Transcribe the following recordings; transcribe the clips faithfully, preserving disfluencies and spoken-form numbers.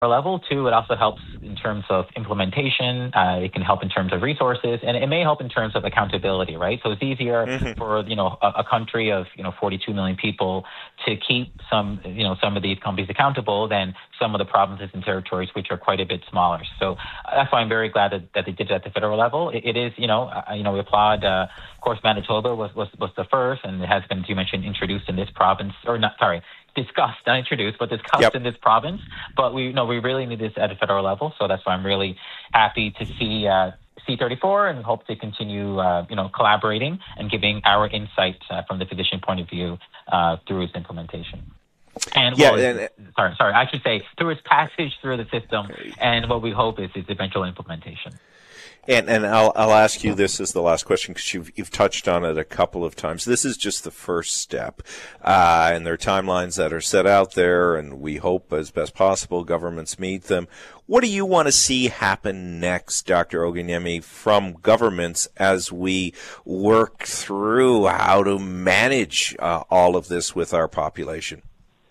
level. Two, it also helps in terms of implementation. Uh, it can help in terms of resources, and it may help in terms of accountability, right? So it's easier mm-hmm. for, you know, a, a country of, you know, forty-two million people to keep some, you know, some of these companies accountable than some of the provinces and territories, which are quite a bit smaller. So that's why I'm very glad that, that they did it at the federal level. It, it is, you know, uh, you know, we applaud, uh, of course, Manitoba was, was, was the first, and it has been, as you mentioned, introduced in this province, or not, sorry, discussed, not introduced, but discussed yep. in this province. But we no, we really need this at a federal level. So that's why I'm really happy to see uh, C thirty-four and hope to continue, uh, you know, collaborating and giving our insight uh, from the physician point of view uh, through its implementation. And yeah, well, and, sorry, sorry, I should say through its passage through the system, and what we hope is its eventual implementation. And and I'll I'll ask you this as the last question, because you've you've touched on it a couple of times. This is just the first step, uh, and there are timelines that are set out there, and we hope as best possible governments meet them. What do you want to see happen next, Doctor Oganyemi, from governments as we work through how to manage uh, all of this with our population?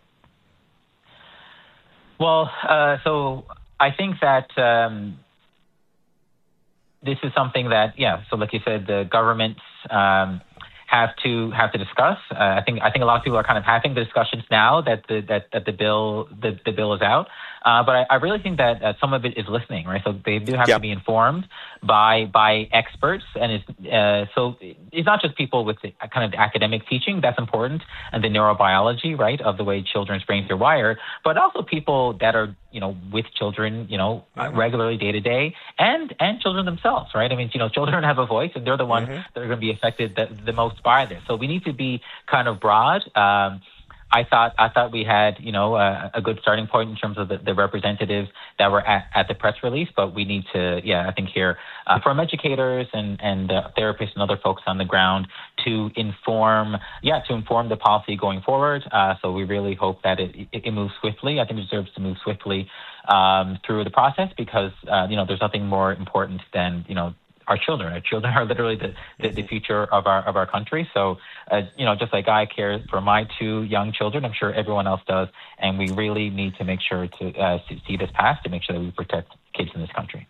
Well, uh, so I think that. Um, This is something that, yeah. So, like you said, the governments um, have to have to discuss. Uh, I think I think a lot of people are kind of having the discussions now that the that, that the bill the, the bill is out. Uh, but I, I really think that uh, some of it is listening, right? So they do have yep. to be informed by by experts, and it's, uh, so it's not just people with the kind of academic teaching that's important, and the neurobiology, right, of the way children's brains are wired, but also people that are, you know, with children, you know, mm-hmm. regularly day to day, and and children themselves, right? I mean, you know, children have a voice, and they're the ones mm-hmm. that are going to be affected the, the most by this. So we need to be kind of broad. Um, I thought I thought we had, you know, a, a good starting point in terms of the, the representatives that were at, at the press release, but we need to, yeah, I think hear uh, from educators and and uh, therapists and other folks on the ground to inform, yeah, to inform the policy going forward. Uh, so we really hope that it, it, it moves swiftly. I think it deserves to move swiftly um, through the process because, uh, you know, there's nothing more important than, you know, our children. Our children are literally the, the, the future of our of our country. So, uh, you know, just like I care for my two young children, I'm sure everyone else does. And we really need to make sure to uh, see this pass to make sure that we protect kids in this country.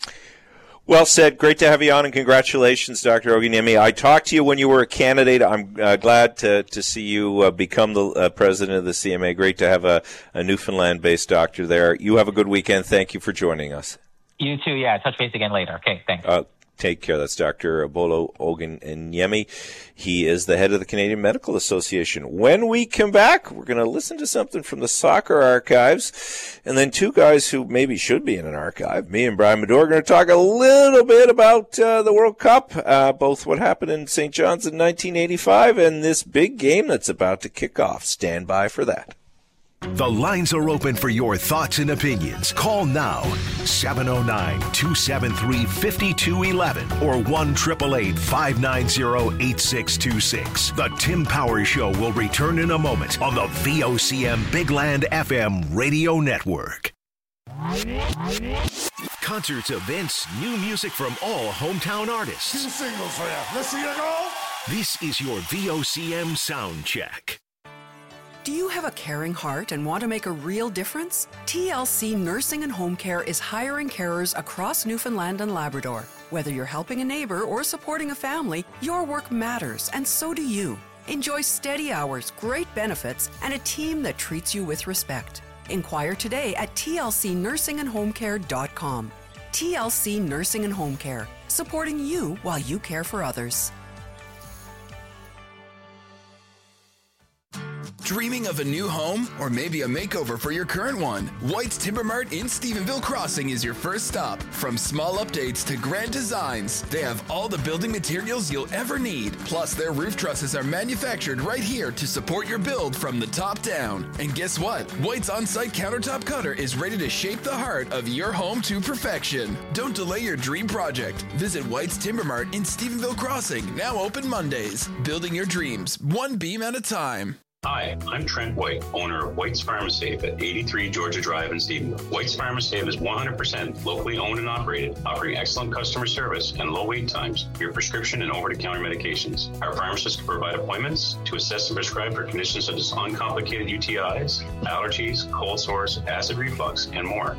Well said. Great to have you on, and congratulations, Doctor Oganyemi. I talked to you when you were a candidate. I'm uh, glad to, to see you uh, become the uh, president of the C M A. Great to have a, a Newfoundland-based doctor there. You have a good weekend. Thank you for joining us. You too, yeah. Touch base again later. Okay, thanks. Uh, Take care. That's Doctor Bolo Oganyemi. He is the head of the Canadian Medical Association. When we come back, we're going to listen to something from the soccer archives, and then two guys who maybe should be in an archive. Me and Brian Medore are going to talk a little bit about uh, the World Cup, uh, both what happened in Saint John's in nineteen eighty-five and this big game that's about to kick off. Stand by for that. The lines are open for your thoughts and opinions. Call now, seven oh nine, two seven three, five two one one or one eight eight eight, five nine zero, eight six two six. The Tim Powers Show will return in a moment on the V O C M Big Land F M radio network. Concerts, events, new music from all hometown artists. Two singles for you. Let's see you go. This is your V O C M Sound Check. Do you have a caring heart and want to make a real difference? T L C Nursing and Home Care is hiring carers across Newfoundland and Labrador. Whether you're helping a neighbor or supporting a family, your work matters, and so do you. Enjoy steady hours, great benefits, and a team that treats you with respect. Inquire today at T L C nursing and home care dot com. T L C Nursing and Home Care, supporting you while you care for others. Dreaming of a new home or maybe a makeover for your current one? White's Timber Mart in Stephenville Crossing is your first stop. From small updates to grand designs, they have all the building materials you'll ever need. Plus, their roof trusses are manufactured right here to support your build from the top down. And guess what? White's on-site countertop cutter is ready to shape the heart of your home to perfection. Don't delay your dream project. Visit White's Timber Mart in Stephenville Crossing, now open Mondays. Building your dreams, one beam at a time. Hi, I'm Trent White, owner of White's Pharmasafe at eighty-three Georgia Drive in Stephenville. White's Pharmasafe is one hundred percent locally owned and operated, offering excellent customer service and low wait times for your prescription and over-the-counter medications. Our pharmacists can provide appointments to assess and prescribe for conditions such as uncomplicated U T Is, allergies, cold sores, acid reflux, and more.